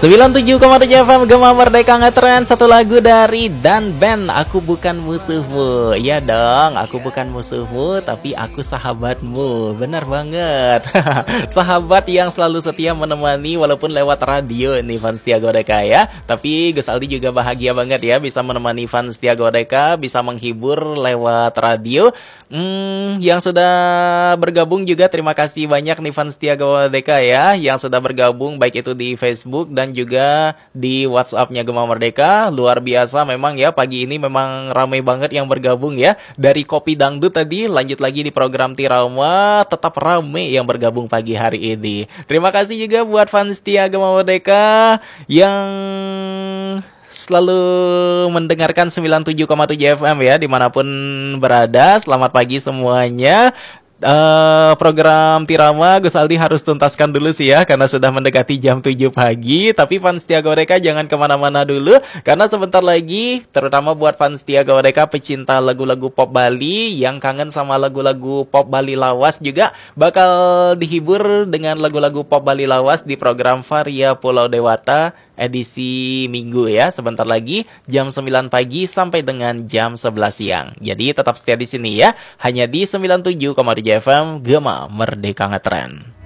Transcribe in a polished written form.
97,7 FM Gema Merdeka Ngetren. Satu lagu dari Dan Band, Aku Bukan Musuhmu. Iya dong, aku bukan musuhmu, tapi aku sahabatmu. Benar banget. Sahabat yang selalu setia menemani walaupun lewat radio nih fans setia Godeka ya. Tapi Gus Aldi juga bahagia banget ya bisa menemani fans setia Godeka, bisa menghibur lewat radio. Yang sudah bergabung juga terima kasih banyak nih fans setia Godeka ya, yang sudah bergabung baik itu di Facebook dan juga di WhatsApp-nya Gema Merdeka. Luar biasa memang ya, pagi ini memang ramai banget yang bergabung ya. Dari Kopi Dangdut tadi lanjut lagi di program Tirama, tetap ramai yang bergabung pagi hari ini. Terima kasih juga buat fans setia Gema Merdeka yang selalu mendengarkan 97,7 FM ya dimanapun berada. Selamat pagi semuanya. Program Tirama Gus Aldi harus tuntaskan dulu sih ya, karena sudah mendekati jam 7 pagi. Tapi fans setia Godeka jangan kemana-mana dulu, karena sebentar lagi terutama buat fans setia Godeka pecinta lagu-lagu pop Bali yang kangen sama lagu-lagu pop Bali lawas juga bakal dihibur dengan lagu-lagu pop Bali lawas di program Varia Pulau Dewata edisi Minggu ya. Sebentar lagi jam 9 pagi sampai dengan jam 11 siang. Jadi tetap setia di sini ya, hanya di 97,7 FM Gema Merdeka Ngetren.